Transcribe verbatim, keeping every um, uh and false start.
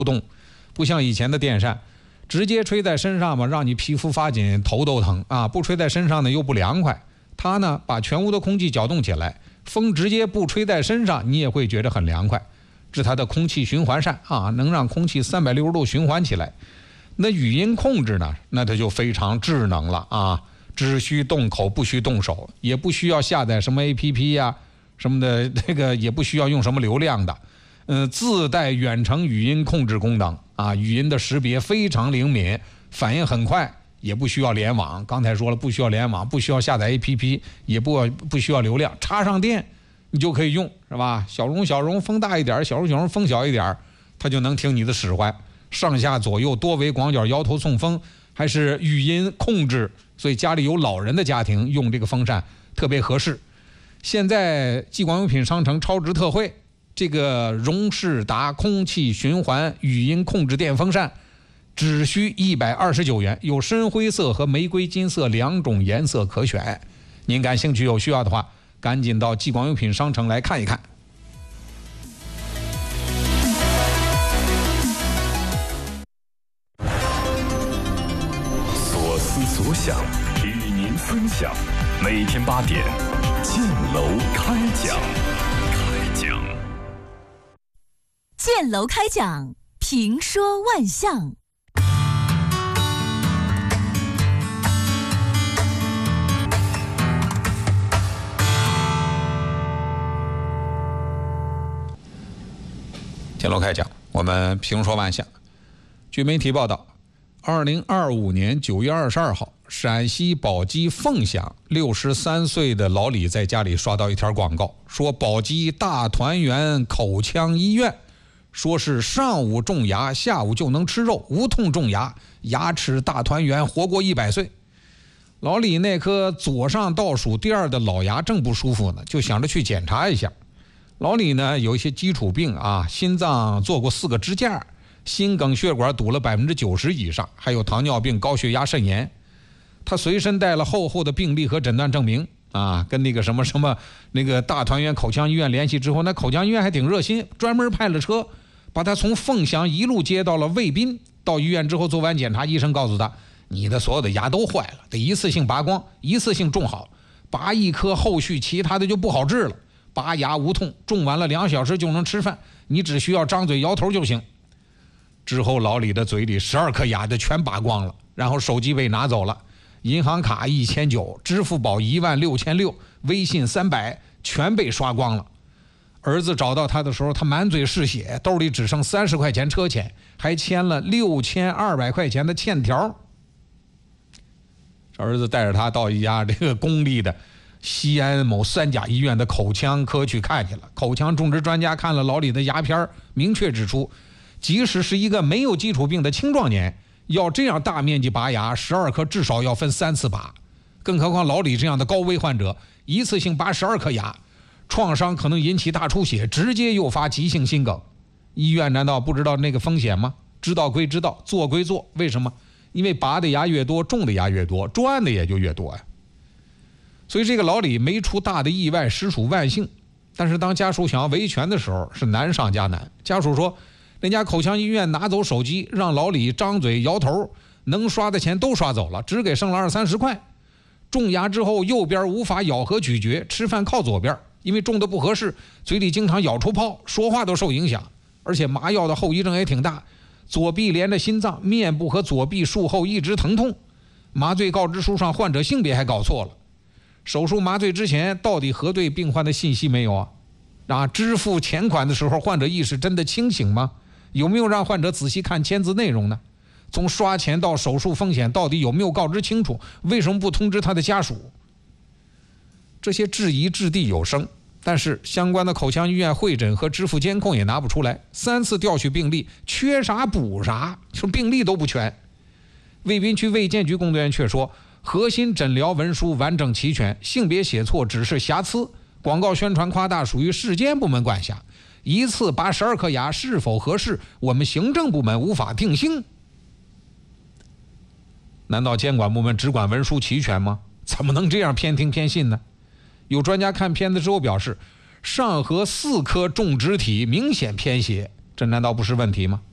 动，不像以前的电扇，直接吹在身上嘛，让你皮肤发紧，头都疼啊；不吹在身上呢，又不凉快。它呢，把全屋的空气搅动起来，风直接不吹在身上，你也会觉得很凉快。这是它的空气循环扇啊，能让空气三百六十度循环起来。那语音控制呢，那它就非常智能了啊，只需动口，不需动手，也不需要下载什么 A P P 呀、啊、什么的，这个也不需要用什么流量的。嗯、呃，自带远程语音控制功能啊，语音的识别非常灵敏，反应很快，也不需要联网。刚才说了，不需要联网，不需要下载 A P P， 也不不需要流量，插上电你就可以用，是吧？小容小容，风大一点；小容小容，风小一点，它就能听你的使唤。上下左右多维广角摇头送风，还是语音控制，所以家里有老人的家庭用这个风扇特别合适。现在激光用品商城超值特惠，这个荣仕达空气循环语音控制电风扇只需一百二十九元，有深灰色和玫瑰金色两种颜色可选。您感兴趣有需要的话，赶紧到激光用品商城来看一看。 所思所想与您分享，每天八点建楼开讲。开讲， 建楼开讲，评说万象。 建楼开讲，我们评说万象。据媒体报道，二零二五年九月二十二号，陕西宝鸡凤翔六十三岁的老李在家里刷到一条广告，说宝鸡大团圆口腔医院，说是上午种牙，下午就能吃肉，无痛种牙，牙齿大团圆，活过一百岁。老李那颗左上倒数第二的老牙正不舒服呢，就想着去检查一下。老李呢有一些基础病啊，心脏做过四个支架，心梗血管堵了百分之九十以上，还有糖尿病、高血压、肾炎。他随身带了厚厚的病历和诊断证明啊，跟那个什么什么那个大团圆口腔医院联系之后，那口腔医院还挺热心，专门派了车把他从凤翔一路接到了渭滨。到医院之后做完检查，医生告诉他，你的所有的牙都坏了，得一次性拔光，一次性种好，拔一颗后续其他的就不好治了。拔牙无痛，种完了两小时就能吃饭，你只需要张嘴摇头就行。之后老李的嘴里十二颗牙的全拔光了，然后手机被拿走了，银行卡一千九，支付宝一万六千六，微信三百，全被刷光了。儿子找到他的时候，他满嘴是血，兜里只剩三十块钱车钱，还签了六千二百块钱的欠条。儿子带着他到一家这个公立的西安某三甲医院的口腔科去看去了。口腔种植专家看了老李的牙片，明确指出，即使是一个没有基础病的青壮年，要这样大面积拔牙，十二颗至少要分三次拔。更何况老李这样的高危患者，一次性拔十二颗牙，创伤可能引起大出血，直接诱发急性心梗。医院难道不知道那个风险吗？知道归知道，做归做。为什么？因为拔的牙越多，种的牙越多，赚的也就越多呀。所以这个老李没出大的意外，实属万幸。但是当家属想要维权的时候，是难上加难。家属说，那家口腔医院拿走手机，让老李张嘴摇头，能刷的钱都刷走了，只给剩了二三十块。种牙之后，右边无法咬合咀嚼，吃饭靠左边，因为种的不合适，嘴里经常咬出泡，说话都受影响。而且麻药的后遗症也挺大，左臂连着心脏，面部和左臂术后一直疼痛。麻醉告知书上患者性别还搞错了。手术麻醉之前到底核对病患的信息没有啊？啊，支付钱款的时候患者意识真的清醒吗？有没有让患者仔细看签字内容呢？从刷钱到手术风险到底有没有告知清楚？为什么不通知他的家属？这些质疑掷地有声，但是相关的口腔医院会诊和支付监控也拿不出来，三次调取病历，缺啥补啥，就病历都不全。渭滨区卫健局工作人员却说，核心诊疗文书完整齐全，性别写错只是瑕疵，广告宣传夸大属于市监部门管辖，一次拔十二颗牙是否合适，我们行政部门无法定性。难道监管部门只管文书齐全吗？怎么能这样偏听偏信呢？有专家看片子之后表示，上颌四颗种植体明显偏斜，这难道不是问题吗？